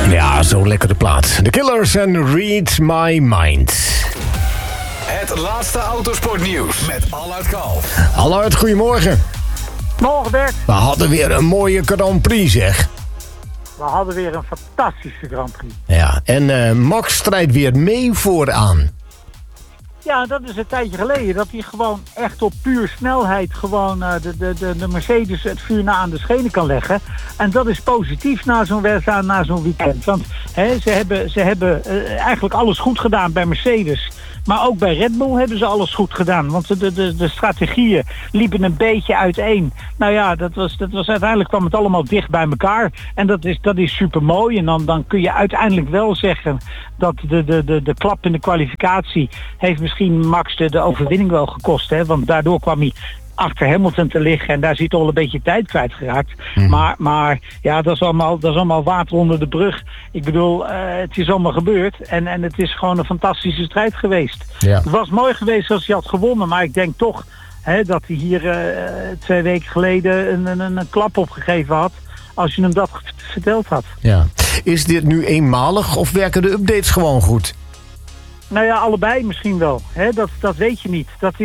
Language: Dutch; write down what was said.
Ja, zo'n lekkere plaat. The Killers en Read My Mind. Het laatste autosportnieuws met Allard Kalf. Allard, goedemorgen. Morgen Bert, We hadden weer een mooie Grand Prix, zeg. we hadden weer een fantastische Grand Prix. Ja, en Max strijdt weer mee vooraan. Ja, dat is een tijdje geleden dat hij gewoon echt op puur snelheid gewoon de Mercedes het vuur na aan de schenen kan leggen. En dat is positief na zo'n weekend. Want ze hebben eigenlijk alles goed gedaan bij Mercedes. Maar ook bij Red Bull hebben ze alles goed gedaan. Want de strategieën liepen een beetje uiteen. Nou ja, dat was uiteindelijk kwam het allemaal dicht bij elkaar. En dat is super mooi. En dan kun je uiteindelijk wel zeggen dat de klap in de kwalificatie heeft misschien Max de overwinning wel gekost. Hè? Want daardoor kwam hij achter Hamilton te liggen en daar is hij toch al een beetje tijd kwijtgeraakt. Maar ja, dat is allemaal water onder de brug. Ik bedoel, het is allemaal gebeurd en het is gewoon een fantastische strijd geweest. Ja. Het was mooi geweest als hij had gewonnen, maar ik denk toch dat hij hier 2 weken geleden een klap opgegeven had als je hem dat verteld had. Ja. Is dit nu eenmalig of werken de updates gewoon goed? Nou ja, allebei misschien wel. Dat weet je niet.